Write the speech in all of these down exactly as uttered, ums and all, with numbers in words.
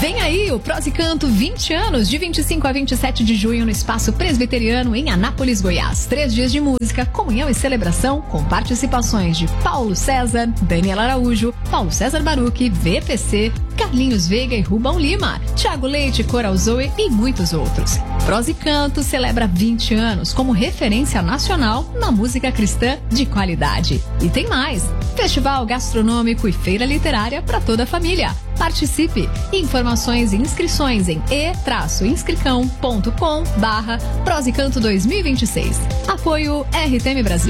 Vem aí o Prosa e Canto vinte anos, de vinte e cinco a vinte e sete de junho no Espaço Presbiteriano em Anápolis, Goiás. Três dias de música, comunhão e celebração com participações de Paulo César, Daniela Araújo, Paulo César Baruch, V P C, Carlinhos Veiga e Rubão Lima, Thiago Leite, Coral Zoe e muitos outros. Prosa e Canto celebra vinte anos como referência nacional na música cristã de qualidade. E tem mais, festival gastronômico e feira literária para toda a família. Participe! Informações e inscrições em e inscricão ponto com barra Prosa e Canto dois mil e vinte e seis. Apoio R T M Brasil.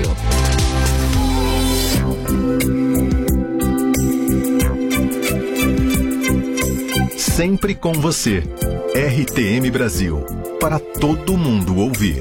Sempre com você. R T M Brasil. Para todo mundo ouvir.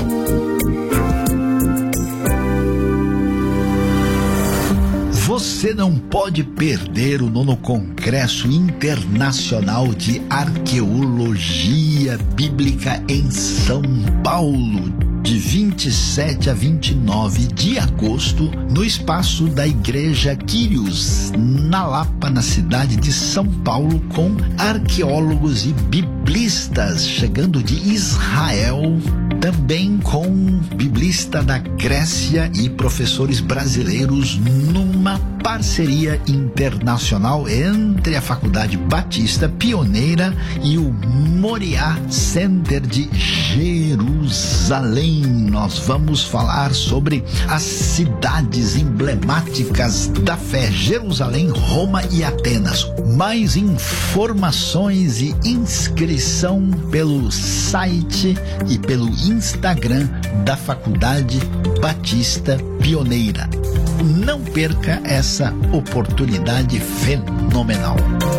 Você não pode perder o nono Congresso Internacional de Arqueologia Bíblica em São Paulo, de vinte e sete a vinte e nove de agosto, no espaço da Igreja Quírios, na Lapa, na cidade de São Paulo, com arqueólogos e biblistas chegando de Israel, também com biblista da Grécia e professores brasileiros, numa parceria internacional entre a Faculdade Batista Pioneira e o Moriá Center de Jerusalém. Nós vamos falar sobre as cidades emblemáticas da fé: Jerusalém, Roma e Atenas. Mais informações e inscrição pelo site e pelo Instagram da Faculdade Batista Pioneira. Não perca essa oportunidade fenomenal.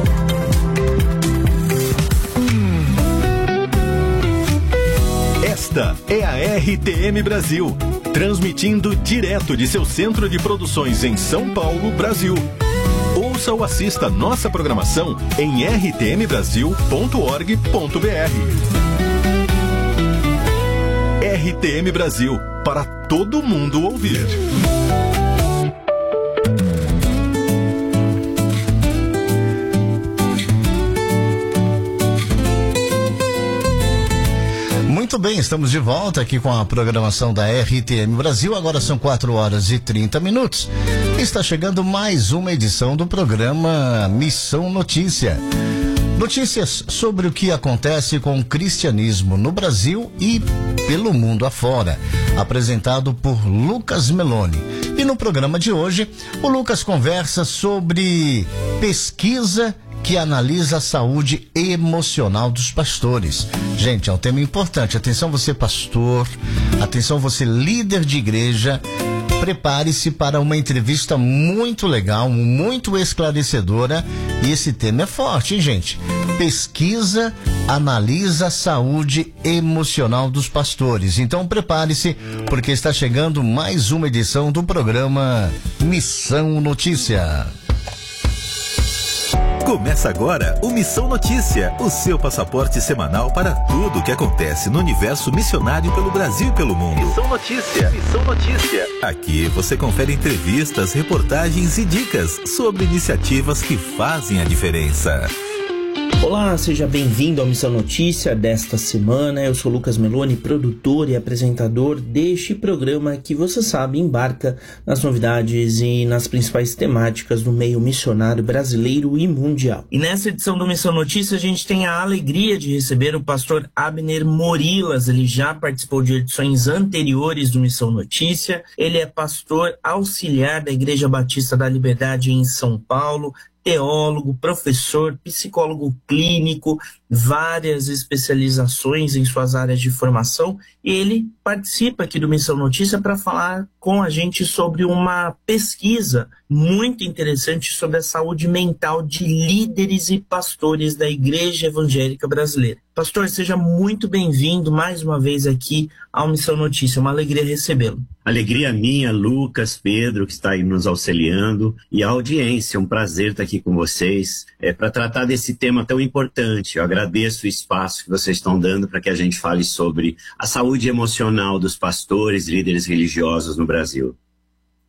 Esta é a R T M Brasil, transmitindo direto de seu centro de produções em São Paulo, Brasil. Ouça ou assista nossa programação em r t m brasil ponto org ponto b r. R T M Brasil, para todo mundo ouvir. Muito bem, estamos de volta aqui com a programação da R T M Brasil. Agora são quatro horas e trinta minutos. Está chegando mais uma edição do programa Missão Notícia. Notícias sobre o que acontece com o cristianismo no Brasil e pelo mundo afora. Apresentado por Lucas Meloni. E no programa de hoje, o Lucas conversa sobre pesquisa que analisa a saúde emocional dos pastores. Gente, é um tema importante. Atenção você pastor, atenção você líder de igreja. Prepare-se para uma entrevista muito legal, muito esclarecedora. E esse tema é forte, hein, gente? Pesquisa analisa a saúde emocional dos pastores. Então prepare-se, porque está chegando mais uma edição do programa Missão Notícia. Começa agora o Missão Notícia, o seu passaporte semanal para tudo o que acontece no universo missionário pelo Brasil e pelo mundo. Missão Notícia, Missão Notícia. Aqui você confere entrevistas, reportagens e dicas sobre iniciativas que fazem a diferença. Olá, seja bem-vindo ao Missão Notícia desta semana. Eu sou Lucas Meloni, produtor e apresentador deste programa que, você sabe, embarca nas novidades e nas principais temáticas do meio missionário brasileiro e mundial. E nessa edição do Missão Notícia a gente tem a alegria de receber o pastor Abner Morilas. Ele já participou de edições anteriores do Missão Notícia. Ele é pastor auxiliar da Igreja Batista da Liberdade em São Paulo, teólogo, professor, psicólogo clínico, várias especializações em suas áreas de formação, e ele participa aqui do Missão Notícia para falar com a gente sobre uma pesquisa muito interessante sobre a saúde mental de líderes e pastores da Igreja Evangélica Brasileira. Pastor, seja muito bem-vindo mais uma vez aqui ao Missão Notícia, uma alegria recebê-lo. Alegria minha, Lucas, Pedro, que está aí nos auxiliando, e a audiência, um prazer estar aqui com vocês, é, para tratar desse tema tão importante. Eu agradeço o espaço que vocês estão dando para que a gente fale sobre a saúde emocional dos pastores, líderes religiosos no Brasil.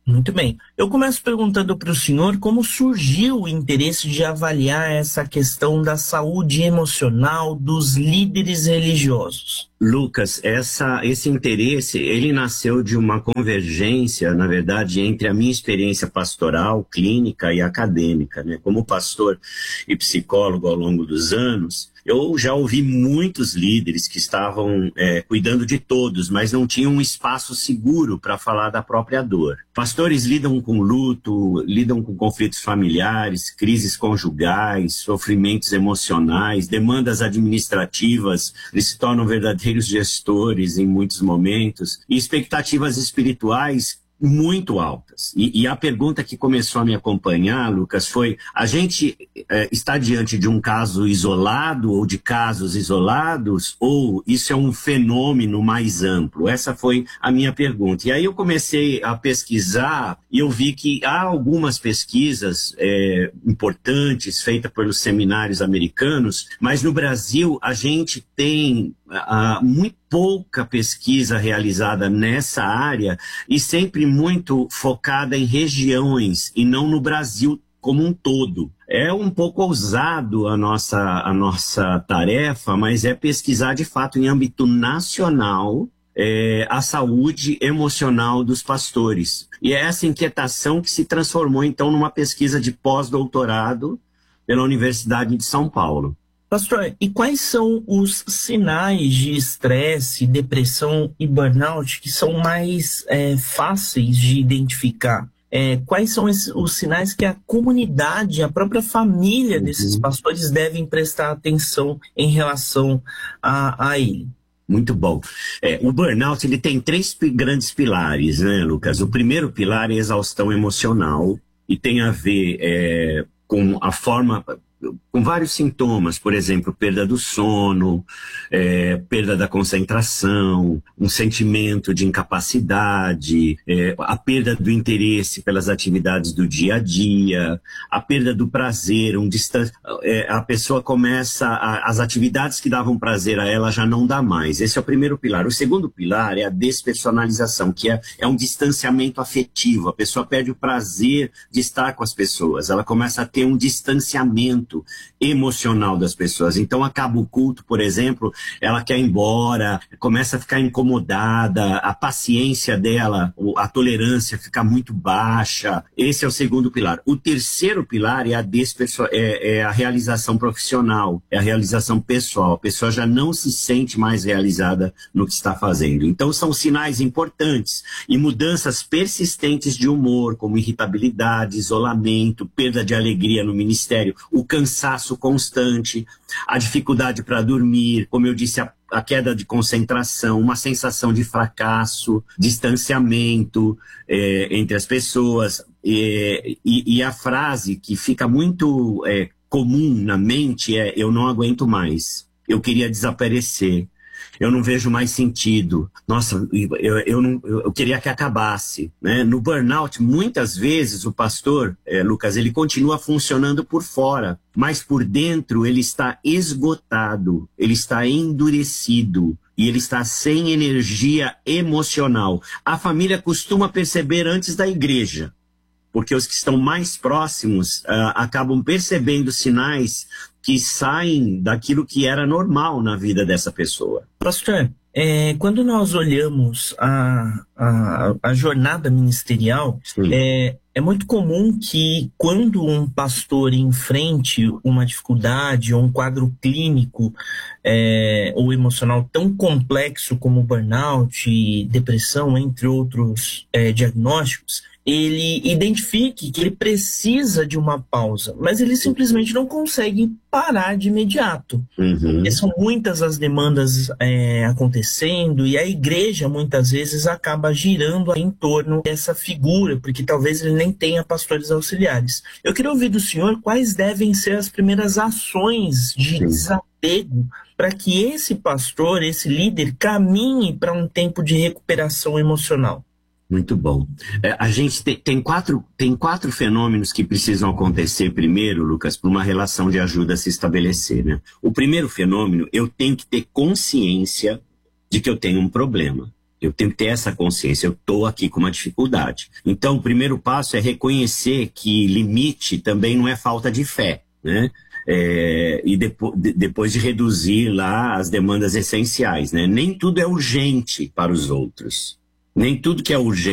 Muito bem. Eu começo perguntando para o senhor como surgiu o interesse de avaliar essa questão da saúde emocional dos líderes religiosos. Lucas, essa, esse interesse, ele nasceu de uma convergência, na verdade, entre a minha experiência pastoral, clínica e acadêmica, né? Como pastor e psicólogo ao longo dos anos, eu já ouvi muitos líderes que estavam é, cuidando de todos, mas não tinham um espaço seguro para falar da própria dor. Pastores lidam com luto, lidam com conflitos familiares, crises conjugais, sofrimentos emocionais, demandas administrativas, eles se tornam verdadeiros gestores em muitos momentos, e expectativas espirituais muito altas. E, e a pergunta que começou a me acompanhar, Lucas, foi: a gente é, está diante de um caso isolado ou de casos isolados, ou isso é um fenômeno mais amplo? Essa foi a minha pergunta. E aí eu comecei a pesquisar e eu vi que há algumas pesquisas é, importantes feitas pelos seminários americanos, mas no Brasil a gente tem Uh, muito pouca pesquisa realizada nessa área e sempre muito focada em regiões e não no Brasil como um todo. É um pouco ousado a nossa, a nossa tarefa, mas é pesquisar de fato em âmbito nacional é, a saúde emocional dos pastores. E é essa inquietação que se transformou então numa pesquisa de pós-doutorado pela Universidade de São Paulo. Pastor, e quais são os sinais de estresse, depressão e burnout que são mais é, fáceis de identificar? É, quais são esses, os sinais que a comunidade, a própria família desses pastores devem prestar atenção em relação a, a ele? Muito bom. É, o burnout ele tem três grandes pilares, né, Lucas? O primeiro pilar é a exaustão emocional e tem a ver é, com a forma... com vários sintomas, por exemplo, perda do sono, é, perda da concentração, um sentimento de incapacidade, é, a perda do interesse pelas atividades do dia a dia, a perda do prazer, um distan- é, a pessoa começa, a, as atividades que davam prazer a ela já não dá mais. Esse é o primeiro pilar. O segundo pilar é a despersonalização, que é, é um distanciamento afetivo. A pessoa perde o prazer de estar com as pessoas, ela começa a ter um distanciamento emocional das pessoas. Então acaba o culto, por exemplo, ela quer ir embora, começa a ficar incomodada, a paciência dela, a tolerância fica muito baixa. Esse é o segundo pilar. O terceiro pilar é a, desperso- é, é a realização profissional, é a realização pessoal. A pessoa já não se sente mais realizada no que está fazendo. Então são sinais importantes e mudanças persistentes de humor, como irritabilidade, isolamento, perda de alegria no ministério, o cansaço constante, a dificuldade para dormir, como eu disse, a, a queda de concentração, uma sensação de fracasso, distanciamento é, entre as pessoas. É, e, e a frase que fica muito é, comum na mente é: eu não aguento mais, eu queria desaparecer, eu não vejo mais sentido, nossa, eu, eu, não, eu queria que acabasse, né? No burnout, muitas vezes o pastor, é, Lucas, ele continua funcionando por fora, mas por dentro ele está esgotado, ele está endurecido e ele está sem energia emocional. A família costuma perceber antes da igreja, porque os que estão mais próximos uh, acabam percebendo sinais que saem daquilo que era normal na vida dessa pessoa. Pastor, é, quando nós olhamos a, a, a jornada ministerial, é, é muito comum que quando um pastor enfrente uma dificuldade ou um quadro clínico é, ou emocional tão complexo como burnout, depressão, entre outros é, diagnósticos, ele identifique que ele precisa de uma pausa, mas ele simplesmente não consegue parar de imediato. Uhum. E são muitas as demandas é, acontecendo e a igreja muitas vezes acaba girando em torno dessa figura, porque talvez ele nem tenha pastores auxiliares. Eu queria ouvir do senhor quais devem ser as primeiras ações de Sim. desapego para que esse pastor, esse líder, caminhe para um tempo de recuperação emocional. Muito bom. É, a gente tem, tem, quatro, tem quatro fenômenos que precisam acontecer primeiro, Lucas, para uma relação de ajuda se estabelecer, né? O primeiro fenômeno, eu tenho que ter consciência de que eu tenho um problema. Eu tenho que ter essa consciência, eu estou aqui com uma dificuldade. Então, o primeiro passo é reconhecer que limite também não é falta de fé, né? É, e depo de, depois de reduzir lá as demandas essenciais, né? Nem tudo é urgente para os outros. Nem tudo que é urgente